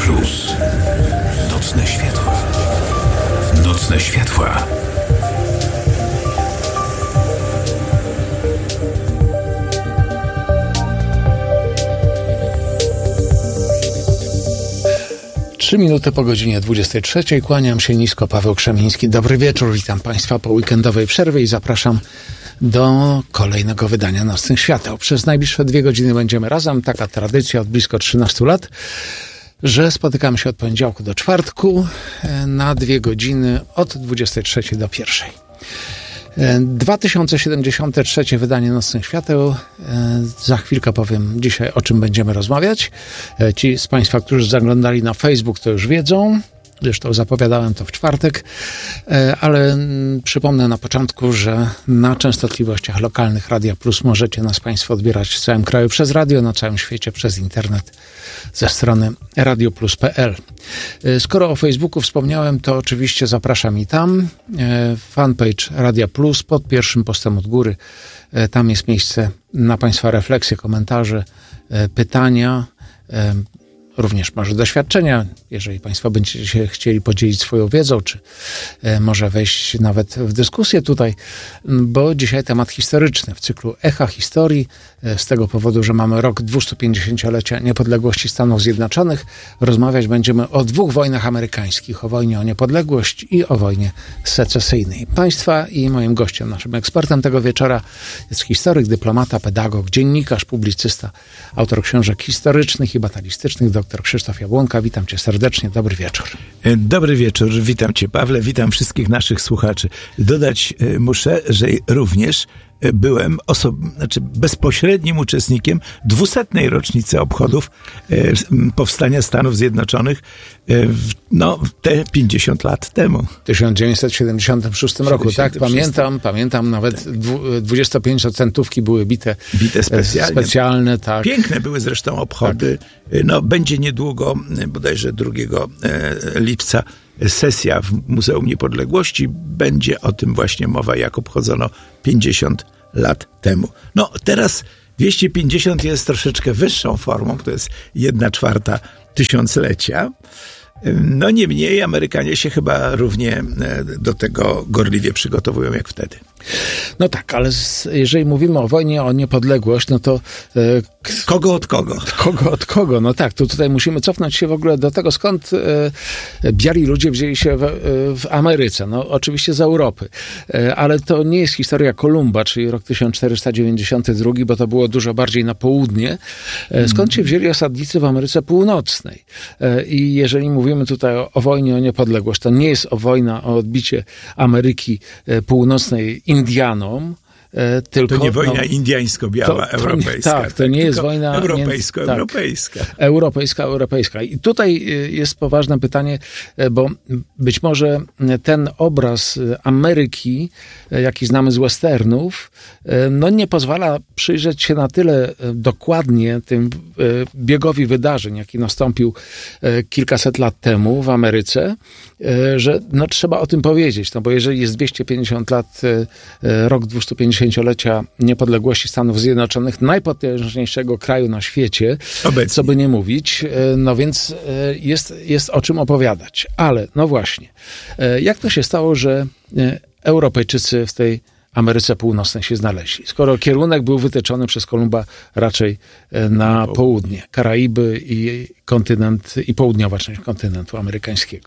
Plus. Nocne światła. Nocne światła. Trzy minuty po godzinie 23. Kłaniam się nisko, Paweł Krzemiński. Dobry wieczór, witam Państwa po weekendowej przerwie i zapraszam do kolejnego wydania Nocnych Świateł. Przez najbliższe 2 godziny będziemy razem. Taka tradycja od blisko 13 lat, że spotykamy się od poniedziałku do czwartku na 2 godziny od 23 do 1. 2073 wydanie Nocnych Świateł. Za chwilkę powiem dzisiaj, o czym będziemy rozmawiać. Ci z Państwa, którzy zaglądali na Facebook, to już wiedzą. Zresztą zapowiadałem to w czwartek, ale przypomnę na początku, że na częstotliwościach lokalnych Radia Plus możecie nas Państwo odbierać w całym kraju przez radio, na całym świecie przez internet ze strony radioplus.pl. Skoro o Facebooku wspomniałem, to oczywiście zapraszam i tam. Fanpage Radia Plus pod pierwszym postem od góry. Tam jest miejsce na Państwa refleksje, komentarze, pytania, również może doświadczenia, jeżeli Państwo będziecie się chcieli podzielić swoją wiedzą, czy może wejść nawet w dyskusję tutaj, bo dzisiaj temat historyczny w cyklu Echa Historii, z tego powodu, że mamy rok 250-lecia niepodległości Stanów Zjednoczonych. Rozmawiać będziemy o 2 wojnach amerykańskich, o wojnie o niepodległość i o wojnie secesyjnej. Państwa i moim gościem, naszym ekspertem tego wieczora jest historyk, dyplomata, pedagog, dziennikarz, publicysta, autor książek historycznych i batalistycznych, dr Krzysztof Jabłonka. Witam Cię serdecznie. Dobry wieczór. Dobry wieczór. Witam Cię, Pawle. Witam wszystkich naszych słuchaczy. Dodać muszę, że również byłem bezpośrednim uczestnikiem 200. rocznicy obchodów powstania Stanów Zjednoczonych te 50 lat temu. W 1976 roku, tak? Pamiętam nawet 25-centówki były bite specjalne, tak. Piękne były zresztą obchody. Tak. Będzie niedługo, bodajże 2 lipca, sesja w Muzeum Niepodległości. Będzie o tym właśnie mowa, jak obchodzono 50 lat temu. Teraz 250 jest troszeczkę wyższą formą, to jest 1/4 tysiąclecia. Niemniej Amerykanie się chyba równie do tego gorliwie przygotowują jak wtedy. No tak, ale jeżeli mówimy o wojnie o niepodległość, no to... Kogo od kogo? Kogo od kogo? No tak, to tutaj musimy cofnąć się w ogóle do tego, skąd biali ludzie wzięli się w Ameryce. Oczywiście z Europy. Ale to nie jest historia Kolumba, czyli rok 1492, bo to było dużo bardziej na południe. Skąd się wzięli osadnicy w Ameryce Północnej? I jeżeli mówimy tutaj o wojnie o niepodległość, to nie jest wojna o odbicie Ameryki Północnej Indianom, tylko... To nie wojna indiańsko-biała, europejska. Tak, to nie jest wojna... Europejsko-europejska. Europejska. I tutaj jest poważne pytanie, bo być może ten obraz Ameryki, jaki znamy z westernów, nie pozwala przyjrzeć się na tyle dokładnie tym biegowi wydarzeń, jaki nastąpił kilkaset lat temu w Ameryce, że trzeba o tym powiedzieć, bo jeżeli jest 250 lat, rok 250-lecia niepodległości Stanów Zjednoczonych, najpotężniejszego kraju na świecie, obecnie, co by nie mówić, więc jest o czym opowiadać. Ale, właśnie, jak to się stało, że Europejczycy w tej Ameryce Północnej się znaleźli? Skoro kierunek był wytyczony przez Kolumba raczej na południe, Karaiby i kontynent, i południowa część kontynentu amerykańskiego.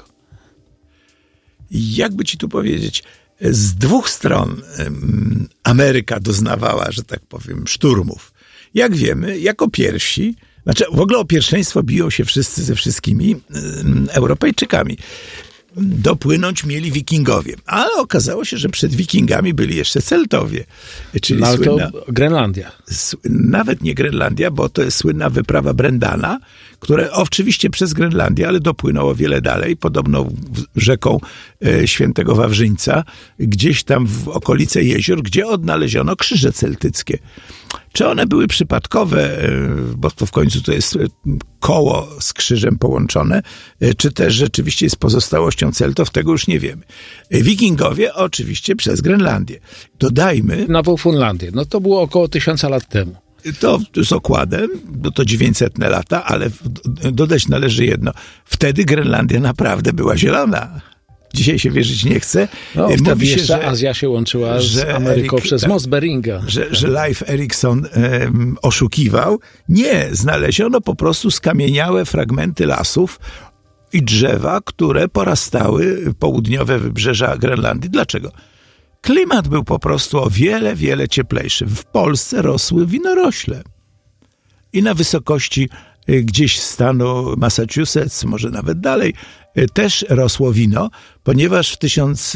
Jakby ci tu powiedzieć, z 2 stron Ameryka doznawała, że tak powiem, szturmów. Jak wiemy, jako pierwsi, w ogóle o pierwszeństwo biją się wszyscy ze wszystkimi Europejczykami. Dopłynąć mieli Wikingowie, ale okazało się, że przed Wikingami byli jeszcze Celtowie. Czyli to Grenlandia. Nawet nie Grenlandia, bo to jest słynna wyprawa Brendana, które oczywiście przez Grenlandię, ale dopłynął o wiele dalej, podobno rzeką Świętego Wawrzyńca, gdzieś tam w okolice jezior, gdzie odnaleziono krzyże celtyckie. Czy one były przypadkowe, bo to w końcu to jest koło z krzyżem połączone, czy też rzeczywiście jest pozostałością Celtów, tego już nie wiemy. Wikingowie oczywiście przez Grenlandię. Dodajmy... Nową Fundlandię. To było około 1000 lat temu. To z okładem, to 900 lata, ale dodać należy jedno. Wtedy Grenlandia naprawdę była zielona. Dzisiaj się wierzyć nie chce. No, wtedy jeszcze że Azja się łączyła z Ameryką przez most Beringa. Że Leif Erikson oszukiwał. Nie, znaleziono po prostu skamieniałe fragmenty lasów i drzewa, które porastały południowe wybrzeża Grenlandii. Dlaczego? Klimat był po prostu o wiele, wiele cieplejszy. W Polsce rosły winorośle. I na wysokości gdzieś stanu Massachusetts, może nawet dalej, też rosło wino, ponieważ w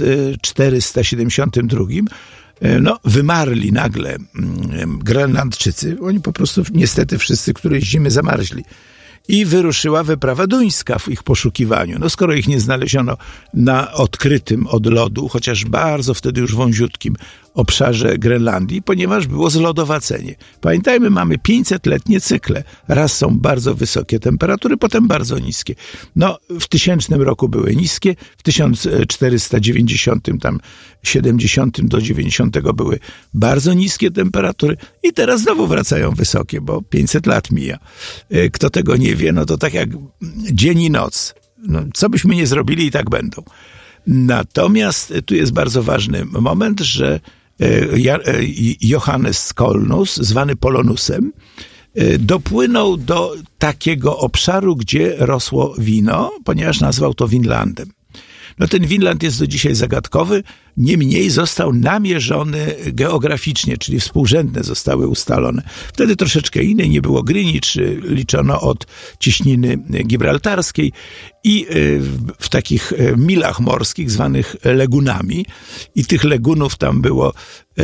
1472 wymarli nagle Grenlandczycy. Oni po prostu niestety wszyscy którejś zimy zamarzli. I wyruszyła wyprawa duńska w ich poszukiwaniu. No skoro ich nie znaleziono na odkrytym od lodu, chociaż bardzo wtedy już wąziutkim obszarze Grenlandii, ponieważ było zlodowacenie. Pamiętajmy, mamy 500-letnie cykle. Raz są bardzo wysokie temperatury, potem bardzo niskie. No, w 1000 roku były niskie, w 1490, tam 70 do 90 były bardzo niskie temperatury i teraz znowu wracają wysokie, bo 500 lat mija. Kto tego nie wie, no to tak jak dzień i noc. No, co byśmy nie zrobili i tak będą. Natomiast tu jest bardzo ważny moment, że Johannes Kolnus, zwany Polonusem, dopłynął do takiego obszaru, gdzie rosło wino, ponieważ nazwał to Winlandem. No ten Winland jest do dzisiaj zagadkowy, niemniej został namierzony geograficznie, czyli współrzędne zostały ustalone. Wtedy troszeczkę inne, nie było Greenwich, liczono od cieśniny gibraltarskiej i w takich milach morskich zwanych legunami i tych legunów tam było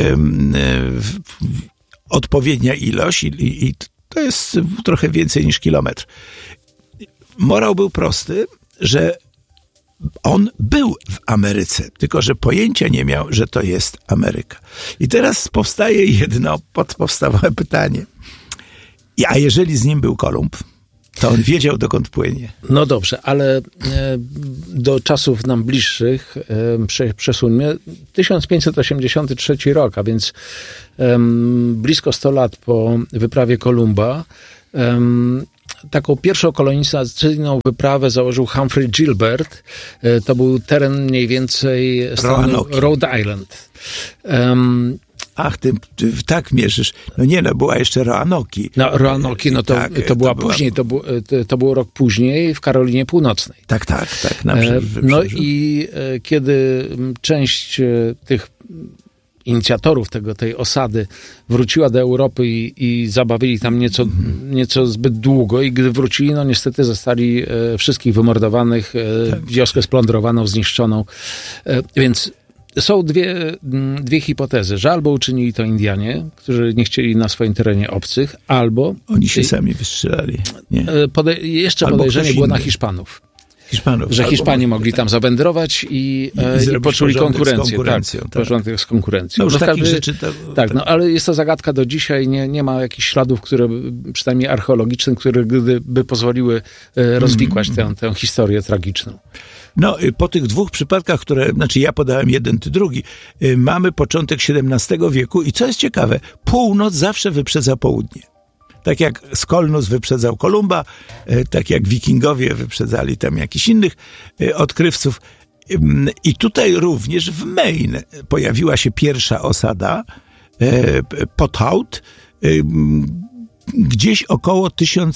odpowiednia ilość i to jest trochę więcej niż kilometr. Morał był prosty, że on był w Ameryce, tylko że pojęcia nie miał, że to jest Ameryka. I teraz powstaje jedno podstawowe pytanie. A jeżeli z nim był Kolumb, to on wiedział, dokąd płynie. No dobrze, ale do czasów nam bliższych przesuńmy. 1583 rok, a więc blisko 100 lat po wyprawie Kolumba, taką pierwszą kolonizacyjną wyprawę założył Humphrey Gilbert. To był teren mniej więcej stanu Rhode Island. Ach, ty tak mierzysz. No nie, była jeszcze Roanoke. No Roanoke, to była później, to był rok później w Karolinie Północnej. Tak. No i kiedy część tych inicjatorów tej osady wróciła do Europy i zabawili tam nieco zbyt długo i gdy wrócili, no niestety zostali wszystkich wymordowanych, wioskę splądrowaną, zniszczoną. Więc są dwie hipotezy, że albo uczynili to Indianie, którzy nie chcieli na swoim terenie obcych, albo... Oni się sami wystrzelali. Nie? Jeszcze podejrzenie było na Hiszpanów. Że Hiszpanie mogli tam zawędrować i poczuli konkurencję. Porządek z konkurencją. No, takich rzeczy tak, ale jest to zagadka do dzisiaj. Nie ma jakichś śladów, które, przynajmniej archeologicznych, które by pozwoliły rozwikłać tę historię tragiczną. No, po tych dwóch przypadkach, ja podałem jeden, ty drugi, mamy początek XVII wieku i co jest ciekawe, północ zawsze wyprzedza południe. Tak jak Kolnus wyprzedzał Kolumba, tak jak Wikingowie wyprzedzali tam jakichś innych odkrywców. I tutaj również w Maine pojawiła się pierwsza osada, Pothout, gdzieś około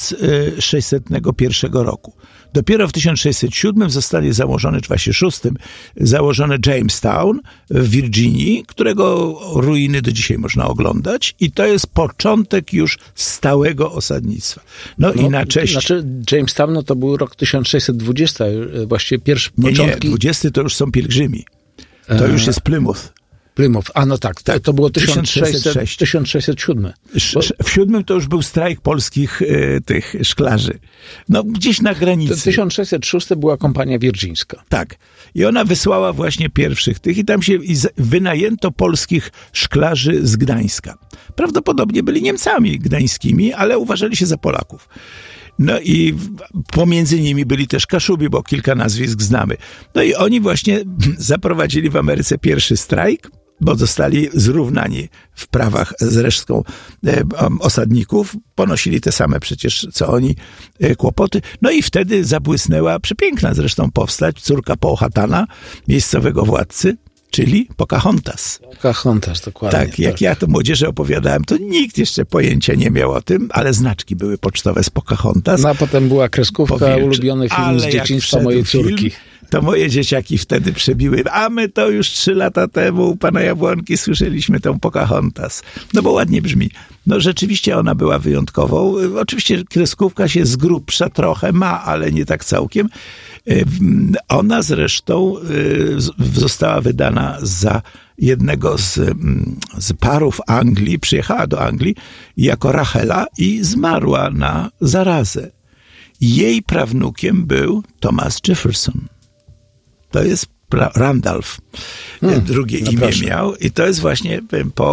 1601 roku. Dopiero w 1607 zostanie założony, czy właśnie 6, założony Jamestown w Virginii, którego ruiny do dzisiaj można oglądać i to jest początek już stałego osadnictwa. No i na cześć... Znaczy Jamestown to był rok 1620, właściwie pierwszy początki... Nie, 20 to już są pielgrzymi. To już jest Plymouth. To było 1607. W 7 to już był strajk polskich tych szklarzy. No gdzieś na granicy. 1606 była kompania wirgińska. Tak. I ona wysłała właśnie pierwszych tych i tam się wynajęto polskich szklarzy z Gdańska. Prawdopodobnie byli Niemcami gdańskimi, ale uważali się za Polaków. No i pomiędzy nimi byli też Kaszubi, bo kilka nazwisk znamy. No i oni właśnie zaprowadzili w Ameryce pierwszy strajk. bo zostali zrównani w prawach z resztą osadników, ponosili te same przecież, co oni, kłopoty. No i wtedy zabłysnęła przepiękna zresztą postać, córka Powhatana, miejscowego władcy, czyli Pocahontas. Pocahontas, dokładnie. Tak, jak ja to młodzieży opowiadałem, to nikt jeszcze pojęcia nie miał o tym, ale znaczki były pocztowe z Pocahontas. No a potem była kreskówka, ulubiony film z dzieciństwa mojej córki. To moje dzieciaki wtedy przebiły, a my to już 3 lata temu u pana Jabłonki słyszeliśmy tą Pocahontas. No bo ładnie brzmi. No rzeczywiście ona była wyjątkową. Oczywiście kreskówka się z grubsza trochę ma, ale nie tak całkiem. Ona zresztą została wydana za jednego z parów Anglii, przyjechała do Anglii jako Rachela i zmarła na zarazę. Jej prawnukiem był Thomas Jefferson. To jest Randolph. Drugie imię miał i to jest właśnie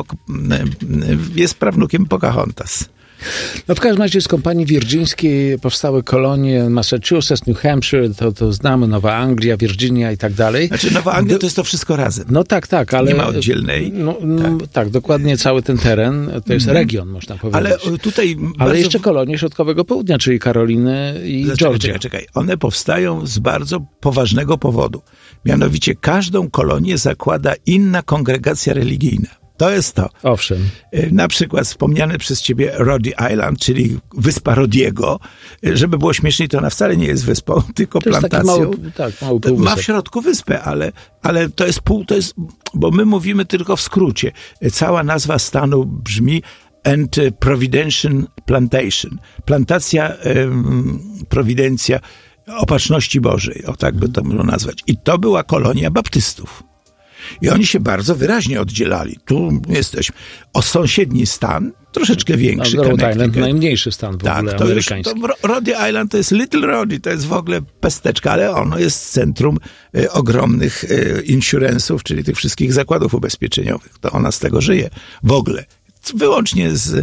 jest prawnukiem Pocahontas. No w każdym razie z kompanii wirgińskiej powstały kolonie Massachusetts, New Hampshire, to znamy, Nowa Anglia, Virginia i tak dalej. Znaczy Nowa Anglia to jest to wszystko razem. No tak, ale... Nie ma oddzielnej. Tak, dokładnie cały ten teren to jest region, można powiedzieć. Ale tutaj... Ale jeszcze kolonie środkowego południa, czyli Karoliny i Georgia. Czekaj. One powstają z bardzo poważnego powodu. Mianowicie każdą kolonię zakłada inna kongregacja religijna. To jest to. Owszem. Na przykład wspomniane przez ciebie Rhode Island, czyli wyspa Rodiego. Żeby było śmieszniej, to ona wcale nie jest wyspą, tylko to plantacją. Mały półwysep. Ma w środku wyspę, ale to jest bo my mówimy tylko w skrócie. Cała nazwa stanu brzmi And Providential Plantation. Plantacja, Prowidencja, Opatrzności Bożej. O tak by to można nazwać. I to była kolonia baptystów. I oni się bardzo wyraźnie oddzielali. Tu jesteśmy. Sąsiedni stan, troszeczkę większy. Rhode Island, najmniejszy stan w ogóle amerykański. Rhode Island to jest Little Rhode, to jest w ogóle pesteczka, ale ono jest centrum ogromnych insurance'ów, czyli tych wszystkich zakładów ubezpieczeniowych. To ona z tego żyje w ogóle. Wyłącznie z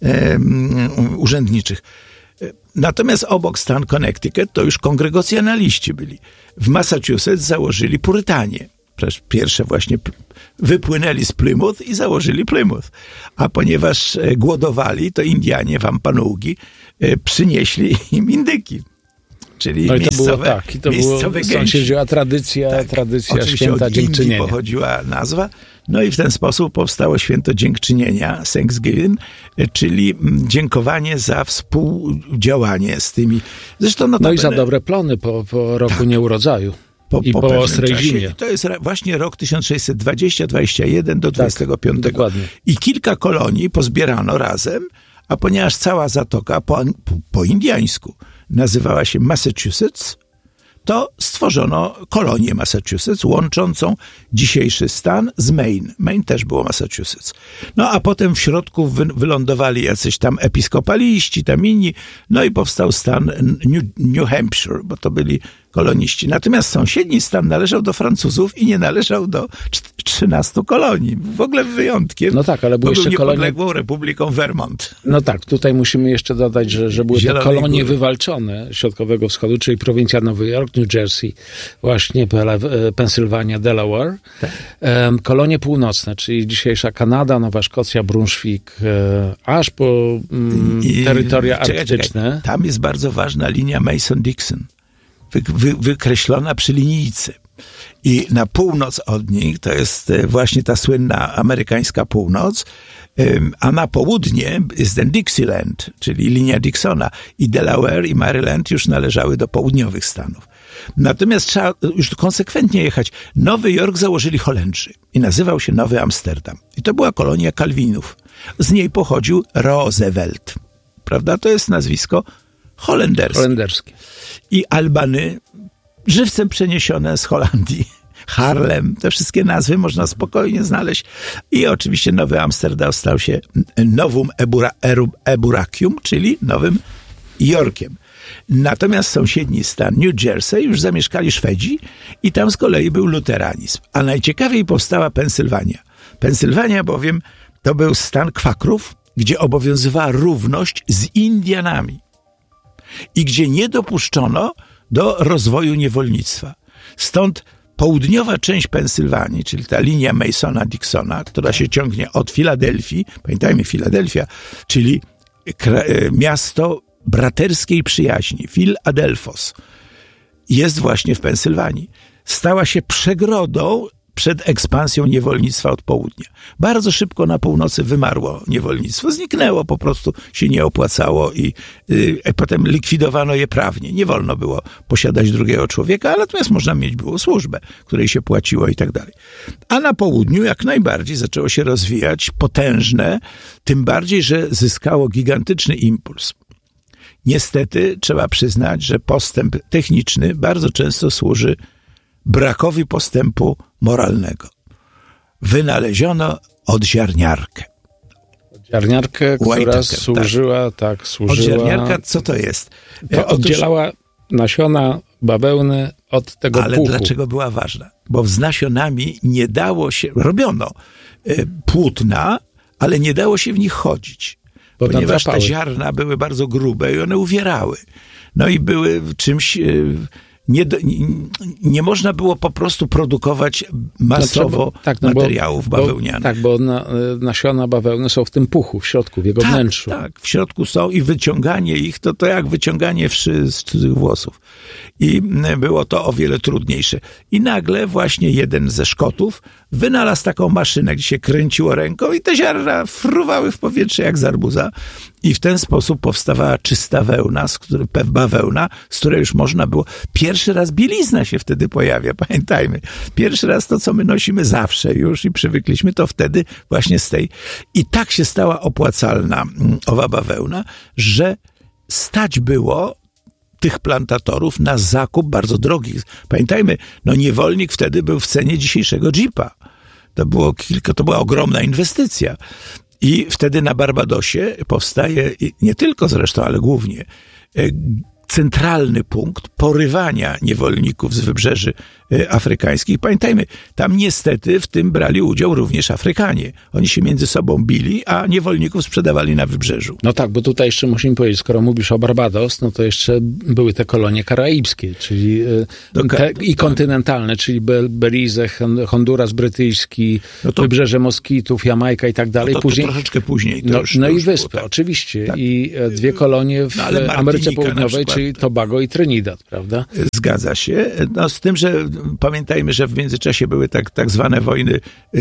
urzędniczych. Natomiast obok stan Connecticut to już kongregacjonaliści byli. W Massachusetts założyli Purytanie. Pierwsze właśnie wypłynęli z Plymouth i założyli Plymouth. A ponieważ głodowali, to Indianie, Wampanoagi przynieśli im indyki. Czyli no i miejscowe, to było sąsiedziła tradycja święta dziękczynienia. Od pochodziła nazwa. No i w ten sposób powstało święto dziękczynienia, Thanksgiving, czyli dziękowanie za współdziałanie z tymi. Zresztą no i za dobre plony po roku nieurodzaju. Po ostrej zimie. To jest właśnie rok 1620-21 do 25. Dokładnie. I kilka kolonii pozbierano razem, a ponieważ cała zatoka po indiańsku nazywała się Massachusetts, to stworzono kolonię Massachusetts, łączącą dzisiejszy stan z Maine. Maine też było Massachusetts. No a potem w środku wylądowali jacyś tam episkopaliści, tam inni, no i powstał stan New Hampshire, bo to byli koloniści. Natomiast sąsiedni stan należał do Francuzów i nie należał do 13 kolonii. W ogóle wyjątkiem. No tak, ale były jeszcze niepodległą Republiką Vermont. No tak, tutaj musimy jeszcze dodać, że były to kolonie wywalczone Środkowego Wschodu, czyli prowincja Nowy Jork, New Jersey, właśnie Pensylwania, Delaware. Tak. Kolonie północne, czyli dzisiejsza Kanada, Nowa Szkocja, Brunswick, aż po terytoria arktyczne. Tam jest bardzo ważna linia Mason-Dixon. Wykreślona przy linijce. I na północ od nich to jest właśnie ta słynna amerykańska północ, a na południe jest ten Dixieland, czyli linia Dixona. I Delaware i Maryland już należały do południowych stanów. Natomiast trzeba już konsekwentnie jechać. Nowy Jork założyli Holendrzy i nazywał się Nowy Amsterdam. I to była kolonia Kalwinów. Z niej pochodził Roosevelt. Prawda? To jest nazwisko holenderskie. I Albany, żywcem przeniesione z Holandii. Harlem, te wszystkie nazwy można spokojnie znaleźć. I oczywiście Nowy Amsterdam stał się Novum Eburacum, czyli Nowym Jorkiem. Natomiast sąsiedni stan New Jersey już zamieszkali Szwedzi i tam z kolei był luteranizm. A najciekawiej powstała Pensylwania. Pensylwania bowiem to był stan kwakrów, gdzie obowiązywała równość z Indianami i gdzie nie dopuszczono do rozwoju niewolnictwa. Stąd południowa część Pensylwanii, czyli ta linia Masona-Dixona, która się ciągnie od Filadelfii, pamiętajmy Filadelfia, czyli miasto braterskiej przyjaźni, Philadelphos, jest właśnie w Pensylwanii. Stała się przegrodą przed ekspansją niewolnictwa od południa. Bardzo szybko na północy wymarło niewolnictwo. Zniknęło, po prostu się nie opłacało i potem likwidowano je prawnie. Nie wolno było posiadać drugiego człowieka, ale natomiast można mieć było służbę, której się płaciło i tak dalej. A na południu jak najbardziej zaczęło się rozwijać potężne, tym bardziej, że zyskało gigantyczny impuls. Niestety trzeba przyznać, że postęp techniczny bardzo często służy brakowi postępu moralnego. Wynaleziono odziarniarkę. Odziarniarkę, która służyła. Odziarniarka, co to jest? To oddzielała nasiona bawełny od tego puchu. Ale dlaczego była ważna? Bo z nasionami nie dało się, robiono płótna, ale nie dało się w nich chodzić. Ponieważ te ziarna były bardzo grube i one uwierały. No i były czymś... Nie można było po prostu produkować masowo materiałów bawełnianych. Bo nasiona bawełny są w tym puchu, w środku, w jego wnętrzu. Tak, w środku są i wyciąganie ich to jak wyciąganie wszy z cudzych włosów. I było to o wiele trudniejsze. I nagle właśnie jeden ze Szkotów wynalazł taką maszynę, gdzie się kręciło ręką i te ziarna fruwały w powietrze jak z arbuza. I w ten sposób powstawała czysta bawełna, z której już można było... Pierwszy raz bielizna się wtedy pojawia, pamiętajmy. Pierwszy raz to, co my nosimy zawsze już i przywykliśmy, to wtedy właśnie z tej... I tak się stała opłacalna owa bawełna, że stać było tych plantatorów na zakup bardzo drogich. Pamiętajmy, niewolnik wtedy był w cenie dzisiejszego Jeepa. To była ogromna inwestycja. I wtedy na Barbadosie powstaje, nie tylko zresztą, ale głównie, centralny punkt porywania niewolników z wybrzeży afrykańskich. Pamiętajmy, tam niestety w tym brali udział również Afrykanie. Oni się między sobą bili, a niewolników sprzedawali na wybrzeżu. No tak, bo tutaj jeszcze musimy powiedzieć, skoro mówisz o Barbados, no to jeszcze były te kolonie karaibskie, czyli i kontynentalne, czyli Belize, Honduras brytyjski, wybrzeże Moskitów, Jamajka i tak dalej. To troszeczkę później. I wyspy, tak. Oczywiście. Tak. I dwie kolonie w Ameryce Południowej, czyli Tobago i Trinidad, prawda? Zgadza się. Z tym, że pamiętajmy, że w międzyczasie były tak zwane wojny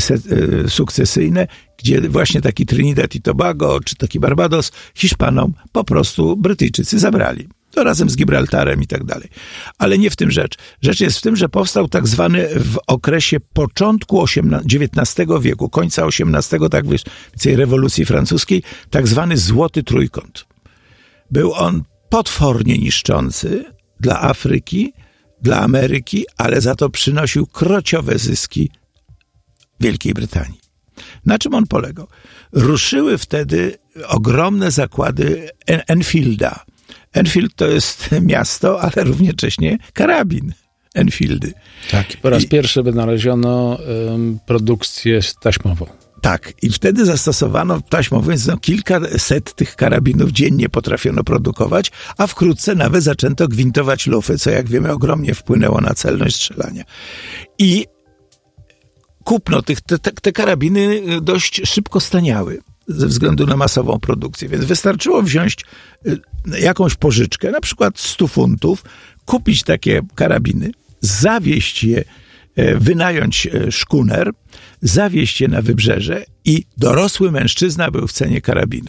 sukcesyjne, gdzie właśnie taki Trinidad i Tobago, czy taki Barbados Hiszpanom po prostu Brytyjczycy zabrali. To razem z Gibraltarem i tak dalej. Ale nie w tym rzecz. Rzecz jest w tym, że powstał tak zwany w okresie początku XIX wieku, końca XVIII, tak więcej rewolucji francuskiej, tak zwany Złoty Trójkąt. Był on potwornie niszczący dla Afryki, dla Ameryki, ale za to przynosił krociowe zyski Wielkiej Brytanii. Na czym on polegał? Ruszyły wtedy ogromne zakłady Enfielda. Enfield to jest miasto, ale równocześnie karabin Enfieldy. Tak, po raz pierwszy wynaleziono produkcję taśmową. Tak, i wtedy zastosowano taśmową, więc kilkaset tych karabinów dziennie potrafiono produkować, a wkrótce nawet zaczęto gwintować lufy, co jak wiemy ogromnie wpłynęło na celność strzelania. I kupno te karabiny dość szybko staniały ze względu na masową produkcję, więc wystarczyło wziąć jakąś pożyczkę, na przykład 100 funtów, kupić takie karabiny, zawieźć je, wynająć szkuner, zawieźć je na wybrzeże i dorosły mężczyzna był w cenie karabinu.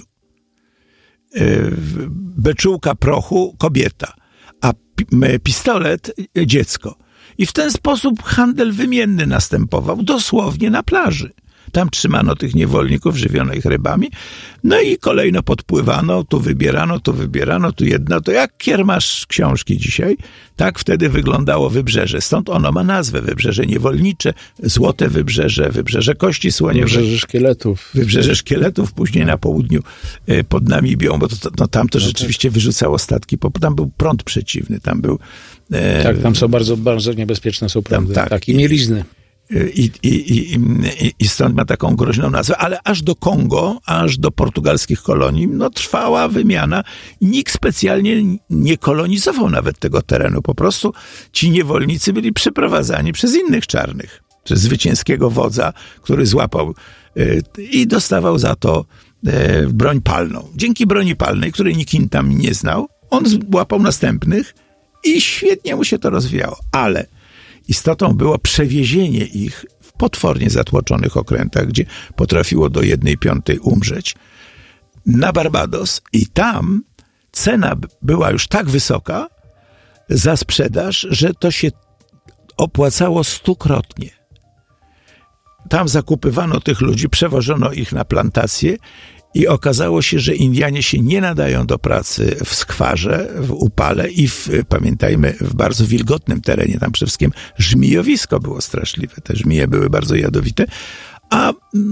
Beczułka prochu kobieta, a pistolet dziecko. I w ten sposób handel wymienny następował dosłownie na plaży. Tam trzymano tych niewolników, żywiono ich rybami, no i kolejno podpływano, tu wybierano, tu jedno, to jak kiermasz książki dzisiaj, tak wtedy wyglądało wybrzeże. Stąd ono ma nazwę Wybrzeże Niewolnicze, Złote Wybrzeże, Wybrzeże Kości Słoniowej. Wybrzeże Szkieletów. Wybrzeże Szkieletów, później na południu pod Namibią, bo tam to rzeczywiście wyrzucało statki, bo tam był prąd przeciwny, tam był... Tak, tam są bardzo, bardzo niebezpieczne są prądy, tak, i mielizny. I stąd ma taką groźną nazwę, ale aż do Kongo, aż do portugalskich kolonii, no trwała wymiana. Nikt specjalnie nie kolonizował nawet tego terenu. Po prostu ci niewolnicy byli przeprowadzani przez innych czarnych, przez zwycięskiego wodza, który złapał i dostawał za to broń palną. Dzięki broni palnej, której nikt tam nie znał, on złapał następnych i świetnie mu się to rozwijało. Ale istotą było przewiezienie ich w potwornie zatłoczonych okrętach, gdzie potrafiło do 1/5 umrzeć, na Barbados i tam cena była już tak wysoka za sprzedaż, że to się opłacało 100-krotnie. Tam zakupywano tych ludzi, przewożono ich na plantacje i okazało się, że Indianie się nie nadają do pracy w skwarze, w upale i pamiętajmy, w bardzo wilgotnym terenie. Tam przede wszystkim żmijowisko było straszliwe. Te żmije były bardzo jadowite. A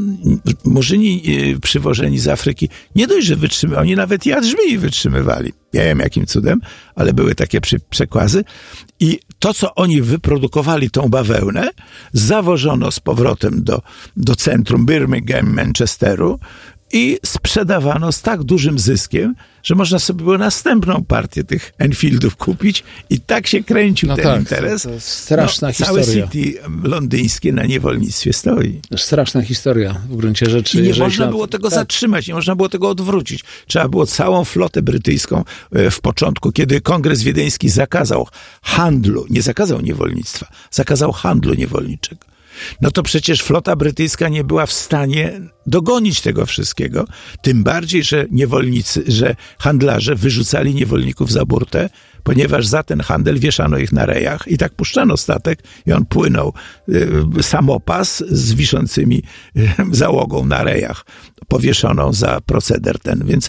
murzyni przywożeni z Afryki nie dość, że wytrzymywali, oni nawet jad żmii wytrzymywali. Nie wiem jakim cudem, ale były takie przekłazy. I to, co oni wyprodukowali, tą bawełnę, zawożono z powrotem do centrum Birmingham, Manchesteru i sprzedawano z tak dużym zyskiem, że można sobie było następną partię tych Enfieldów kupić i tak się kręcił ten interes. To straszna historia. Całe City londyńskie na niewolnictwie stoi. Straszna historia w gruncie rzeczy. I nie można było tego zatrzymać, nie można było tego odwrócić. Trzeba było całą flotę brytyjską w początku, kiedy Kongres Wiedeński zakazał handlu, nie zakazał niewolnictwa, zakazał handlu niewolniczego. No to przecież flota brytyjska nie była w stanie dogonić tego wszystkiego, tym bardziej, że że handlarze wyrzucali niewolników za burtę, ponieważ za ten handel wieszano ich na rejach i tak puszczano statek i on płynął samopas z wiszącymi załogą na rejach, powieszoną za proceder ten, więc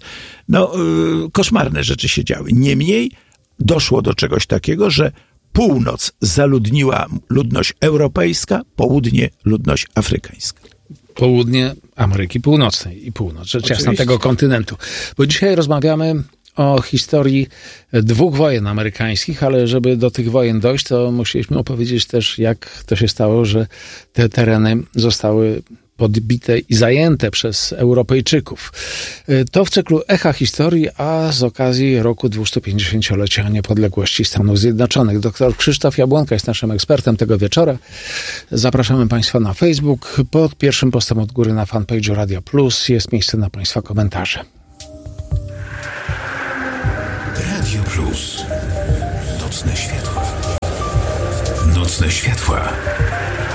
koszmarne rzeczy się działy. Niemniej doszło do czegoś takiego, że północ zaludniła ludność europejska, południe ludność afrykańska. Południe Ameryki Północnej i północ, rzecz jasna tego kontynentu. Bo dzisiaj rozmawiamy o historii 2 wojen amerykańskich, ale żeby do tych wojen dojść, to musieliśmy opowiedzieć też, jak to się stało, że te tereny zostały podbite i zajęte przez Europejczyków. To w cyklu Echa Historii, a z okazji roku 250-lecia niepodległości Stanów Zjednoczonych. Dr Krzysztof Jabłonka jest naszym ekspertem tego wieczora. Zapraszamy Państwa na Facebook. Pod pierwszym postem od góry na fanpage'u Radio Plus jest miejsce na Państwa komentarze. Radio Plus. Nocne światła. Nocne światła.